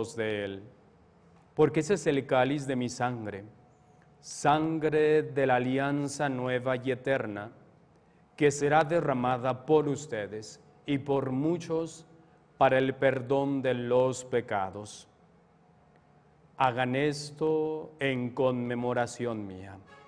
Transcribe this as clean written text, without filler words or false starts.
frutos de él. Porque ese es el cáliz de mi sangre, sangre de la alianza nueva y eterna, que será derramada por ustedes y por muchos para el perdón de los pecados. Hagan esto en conmemoración mía.